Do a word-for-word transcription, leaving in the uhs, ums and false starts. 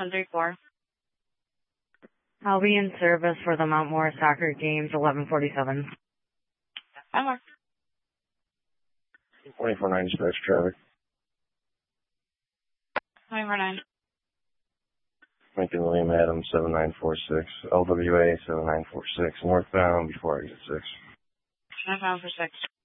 one three four. I'll be in service for the Mount Morris soccer games, eleven forty-seven. Five more. twenty-four nine dispatch traffic. twenty-four nine. Lincoln William Adams, seven nine four six. L W A, seven nine four six. Northbound before exit six. Northbound for six.